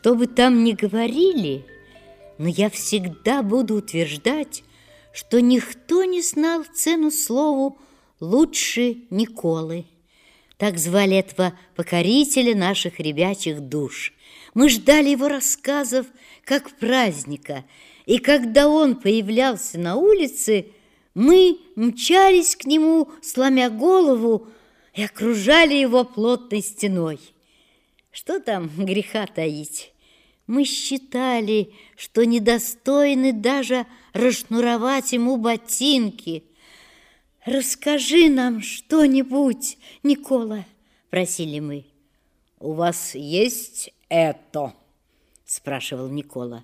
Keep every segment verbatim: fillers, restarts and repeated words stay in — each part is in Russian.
Что бы там ни говорили, но я всегда буду утверждать, что никто не знал цену слову лучше Николы. Так звали этого покорителя наших ребячих душ. Мы ждали его рассказов как праздника, и когда он появлялся на улице, мы мчались к нему, сломя голову, и окружали его плотной стеной. Что там греха таить? Мы считали, что недостойны даже расшнуровать ему ботинки. «Расскажи нам что-нибудь, Никола», – просили мы. «У вас есть это?» – спрашивал Никола.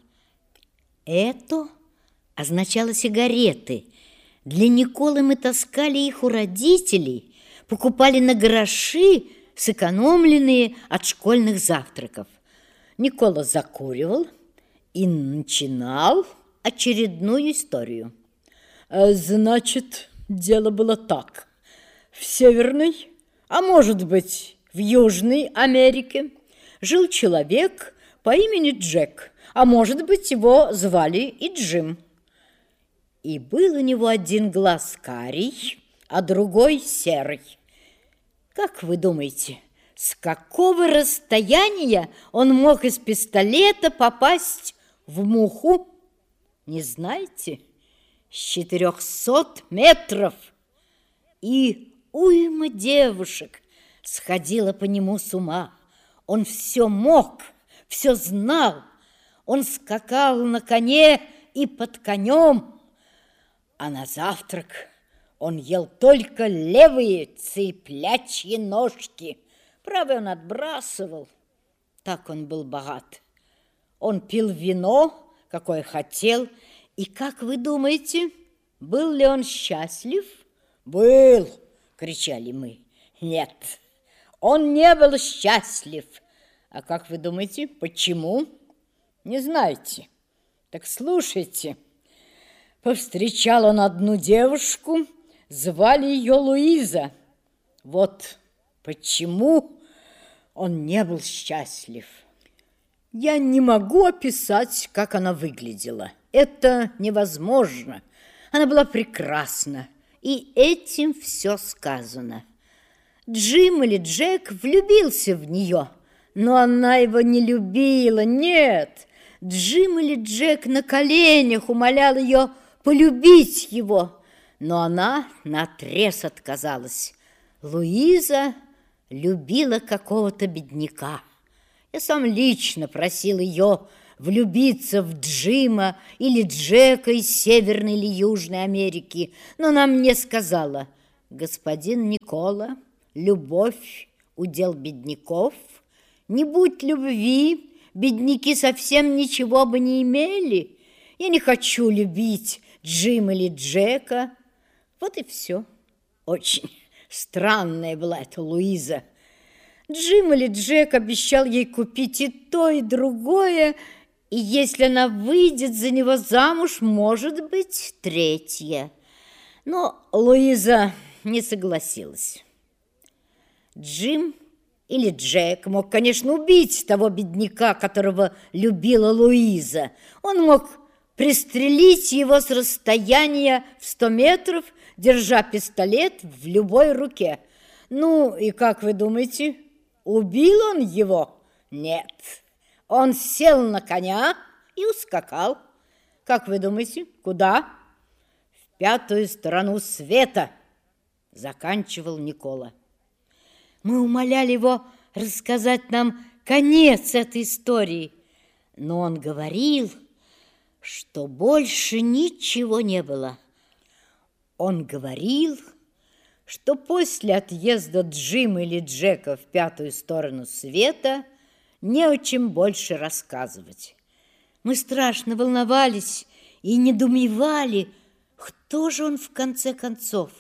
«Это» означало сигареты. Для Николы мы таскали их у родителей, покупали на гроши, сэкономленные от школьных завтраков. Никола закуривал и начинал очередную историю. «Значит, дело было так. В Северной, а может быть, в Южной Америке жил человек по имени Джек, а может быть, его звали и Джим. И был у него один глаз карий, а другой серый. Как вы думаете, с какого расстояния он мог из пистолета попасть в муху? Не знаете? С четырехсот метров. И уйма девушек сходила по нему с ума. Он все мог, все знал. Он скакал на коне и под конем, а на завтрак он ел только левые цыплячьи ножки. Правый он отбрасывал. Так он был богат. Он пил вино, какое хотел. И как вы думаете, был ли он счастлив? «Был!» – кричали мы. «Нет, он не был счастлив!» А как вы думаете, почему? Не знаете? Так слушайте. Повстречал он одну девушку, звали ее Луиза. Вот почему он не был счастлив. Я не могу описать, как она выглядела. Это невозможно. Она была прекрасна, и этим все сказано. Джим или Джек влюбился в нее, но она его не любила, нет. Джим или Джек на коленях умолял ее полюбить его, но она наотрез отказалась. Луиза любила какого-то бедняка. Я сам лично просил ее влюбиться в Джима или Джека из Северной или Южной Америки, но она мне сказала: «Господин Никола, любовь – удел бедняков. Не будь любви, бедняки совсем ничего бы не имели. Я не хочу любить Джима или Джека». Вот и все. Очень странная была эта Луиза. Джим или Джек обещал ей купить и то, и другое, и если она выйдет за него замуж, может быть, третье. Но Луиза не согласилась. Джим или Джек мог, конечно, убить того бедняка, которого любила Луиза. Он мог пристрелить его с расстояния в сто метров, держа пистолет в любой руке. Ну, и как вы думаете, убил он его? Нет. Он сел на коня и ускакал. Как вы думаете, куда? В пятую сторону света, заканчивал Никола. Мы умоляли его рассказать нам конец этой истории, но он говорил, что больше ничего не было. Он говорил, что после отъезда Джима или Джека в пятую сторону света не о чем больше рассказывать. Мы страшно волновались и недоумевали, кто же он в конце концов,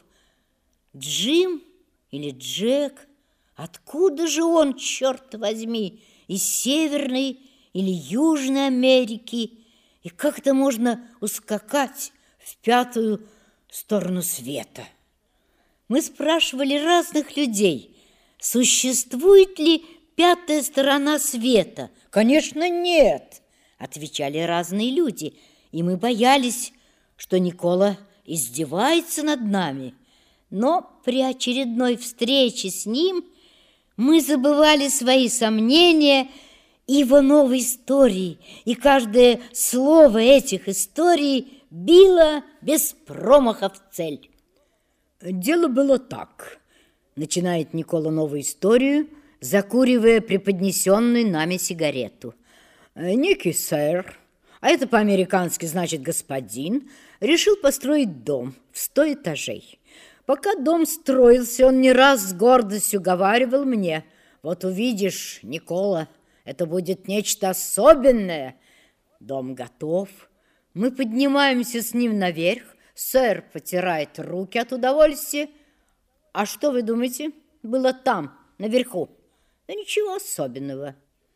Джим или Джек? Откуда же он, черт возьми, из Северной или Южной Америки? И как-то можно ускакать в пятую сторону света? Мы спрашивали разных людей, существует ли пятая сторона света? Конечно, нет, отвечали разные люди, и мы боялись, что Никола издевается над нами. Но при очередной встрече с ним мы забывали свои сомнения и его новой истории, и каждое слово этих историй било без промаха в цель. Дело было так. Начинает Никола новую историю, закуривая преподнесенную нами сигарету. Некий сэр, а это по-американски значит господин, решил построить дом в сто этажей. Пока дом строился, он не раз с гордостью говаривал мне: вот увидишь, Никола, это будет нечто особенное. Дом готов. Мы поднимаемся с ним наверх. Сэр потирает руки от удовольствия. А что вы думаете, было там, наверху? Да ничего особенного.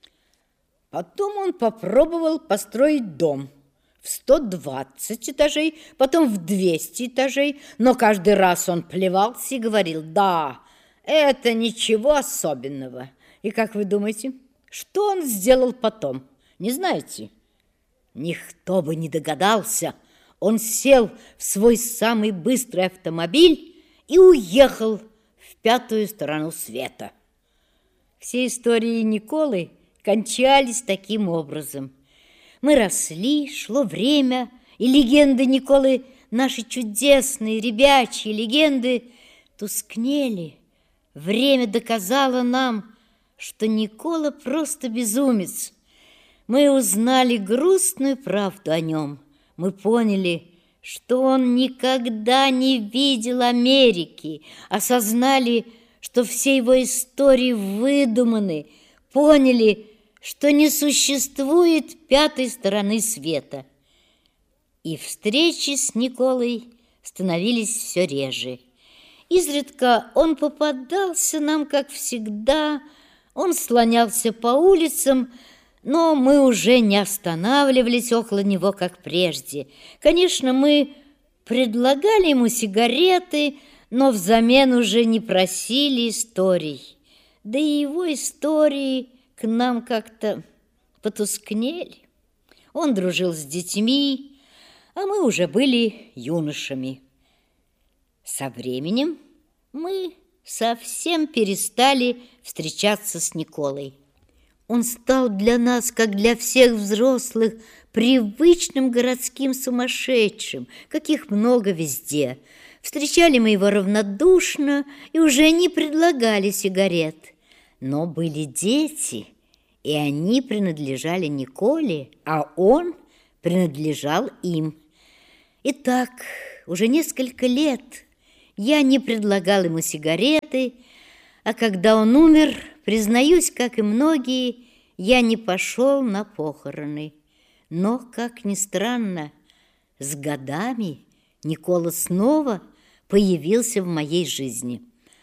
Потом он попробовал построить дом в сто двадцать этажей, потом в двести этажей, но каждый раз он плевался и говорил: да, это ничего особенного. И как вы думаете, что он сделал потом? Не знаете? Никто бы не догадался. Он сел в свой самый быстрый автомобиль и уехал в пятую сторону света. Все истории Николы кончались таким образом. Мы росли, шло время, и легенды Николы, наши чудесные ребячьи легенды, тускнели. Время доказало нам, что Никола просто безумец. Мы узнали грустную правду о нем. Мы поняли, что он никогда не видел Америки, осознали, что все его истории выдуманы, поняли, что не существует пятой стороны света. И встречи с Николой становились все реже. Изредка он попадался нам, как всегда, он слонялся по улицам, но мы уже не останавливались около него, как прежде. Конечно, мы предлагали ему сигареты, но взамен уже не просили историй. Да и его истории к нам как-то потускнели. Он дружил с детьми, а мы уже были юношами. Со временем мы совсем перестали встречаться с Николой. Он стал для нас, как для всех взрослых, привычным городским сумасшедшим, каких много везде. Встречали мы его равнодушно и уже не предлагали сигарет. Но были дети, и они принадлежали Николе, а он принадлежал им. И так уже несколько лет я не предлагал ему сигареты, а когда он умер, признаюсь, как и многие, я не пошел на похороны. Но, как ни странно, с годами Никола снова появился в моей жизни.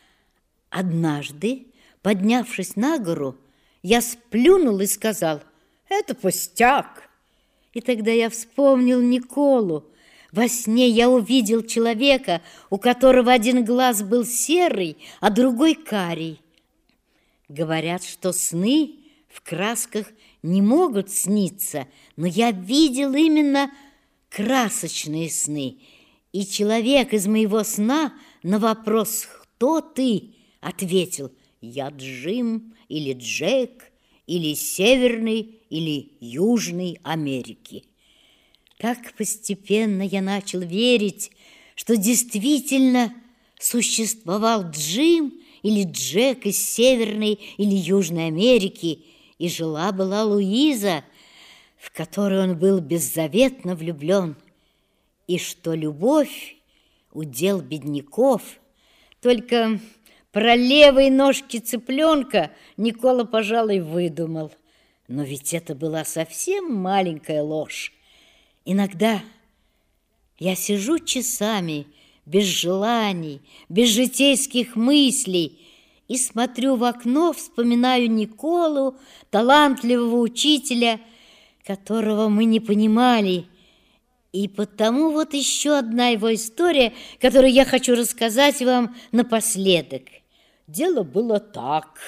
Однажды, поднявшись на гору, я сплюнул и сказал: «Это пустяк». И тогда я вспомнил Николу. Во сне я увидел человека, у которого один глаз был серый, а другой карий. Говорят, что сны в красках не могут сниться, но я видел именно красочные сны. И человек из моего сна на вопрос «Кто ты?» ответил: «Я Джим или Джек, или Северной, или Южной Америки». Так постепенно я начал верить, что действительно существовал Джим или Джек из Северной или Южной Америки, и жила-была Луиза, в которую он был беззаветно влюблен, и что любовь — удел бедняков. Только про левые ножки цыпленка Никола, пожалуй, выдумал. Но ведь это была совсем маленькая ложь. Иногда я сижу часами без желаний, без житейских мыслей и смотрю в окно, вспоминаю Николу, талантливого учителя, которого мы не понимали. И потому вот еще одна его история, которую я хочу рассказать вам напоследок. Дело было так.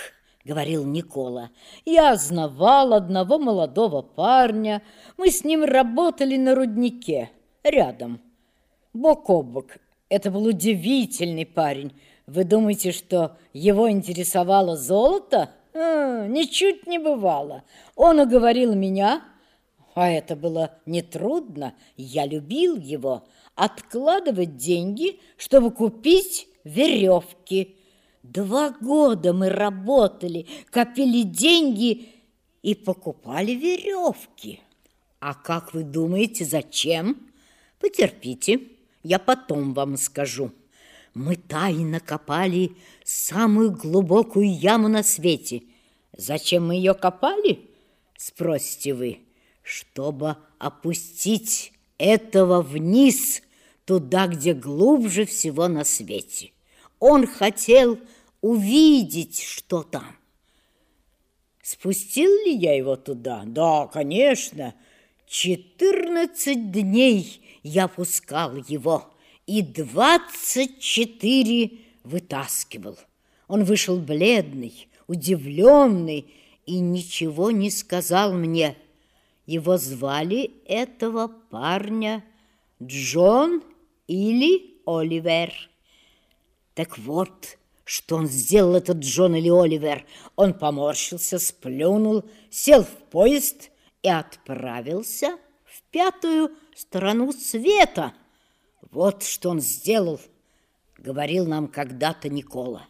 говорил Никола. «Я знавал одного молодого парня. Мы с ним работали на руднике, рядом, бок о бок. Это был удивительный парень. Вы думаете, что его интересовало золото? А, ничуть не бывало. Он уговорил меня, а это было нетрудно, я любил его, откладывать деньги, чтобы купить веревки. Два года мы работали, копили деньги и покупали веревки. А как вы думаете, зачем? Потерпите, я потом вам скажу. Мы тайно копали самую глубокую яму на свете. Зачем мы ее копали, спросите вы? Чтобы опустить этого вниз, туда, где глубже всего на свете. Он хотел увидеть, что там. Спустил ли я его туда? Да, конечно. Четырнадцать дней я пускал его и двадцать четыре вытаскивал. Он вышел бледный, удивленный и ничего не сказал мне. Его звали, этого парня, Джон или Оливер. Так вот, что он сделал, этот Джон или Оливер. Он поморщился, сплюнул, сел в поезд и отправился в пятую сторону света. Вот что он сделал, говорил нам когда-то Никола.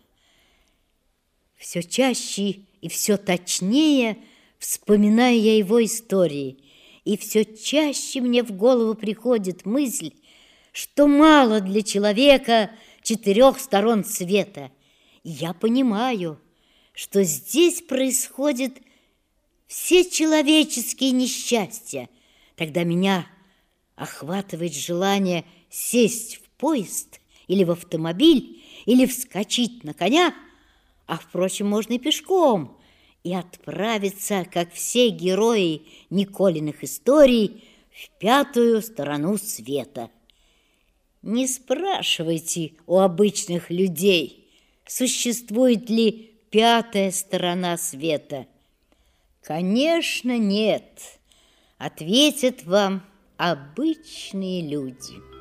Все чаще и все точнее вспоминаю я его истории, и все чаще мне в голову приходит мысль, что мало для человека четырех сторон света. И я понимаю, что здесь происходят все человеческие несчастья. Тогда меня охватывает желание сесть в поезд или в автомобиль, или вскочить на коня, а, впрочем, можно и пешком, и отправиться, как все герои Николиных историй, в пятую сторону света. Не спрашивайте у обычных людей, существует ли пятая сторона света. Конечно, нет, ответят вам обычные люди.